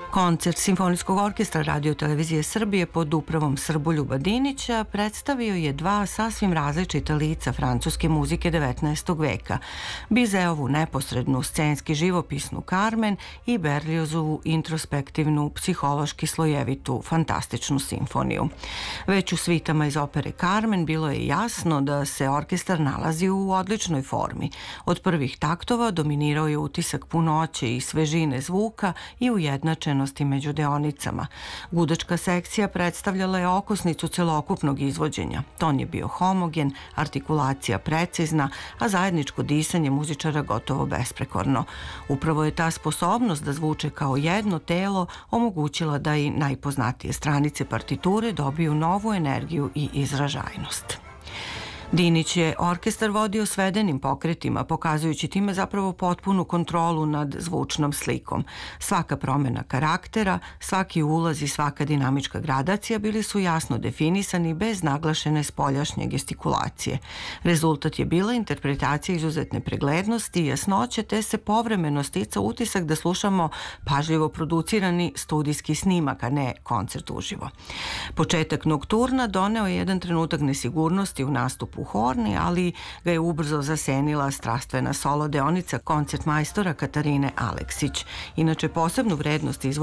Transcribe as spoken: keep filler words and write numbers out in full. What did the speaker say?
Koncert Simfonijskog orkestra Radio televizije Srbije pod upravom Srboljuba Dinića predstavio je dva sasvim različita lica francuske muzike devetnaestog veka, Bizeovu neposrednu scenski živopisnu Carmen i Berliozovu introspektivnu, psihološki slojevitu, fantastičnu simfoniju. Već u svitama iz opere Carmen bilo je jasno da se orkestar nalazi u odličnoj formi. Od prvih taktova dominirao je utisak punoće i svežine zvuka i ujednačenosti među deonicama. Gudačka sekcija predstavljala je okosnicu celokupnog izvođenja. Ton je bio homogen, artikulacija precizna, a zajedničko disanje muzičara gotovo besprekorno. Upravo je ta sposobnost da zvuče kao jedno telo omogućila da i najpoznatije stranice partiture dobiju novu energiju i izražajnost. Dinić je orkestar vodio svedenim pokretima, pokazujući time zapravo potpunu kontrolu nad zvučnom slikom. Svaka promjena karaktera, svaki ulaz i svaka dinamička gradacija bili su jasno definisani bez naglašene spoljašnje gestikulacije. Rezultat je bila interpretacija izuzetne preglednosti i jasnoće, te se povremeno stica utisak da slušamo pažljivo producirani studijski snimak, a ne koncert uživo. Početak nokturna doneo je jedan trenutak nesigurnosti u nastupu u horni, ali ga je ubrzo zasenila strastvena solo deonica koncertmajstora Katarine Aleksić. Inače, posebnu vrednost izvođenja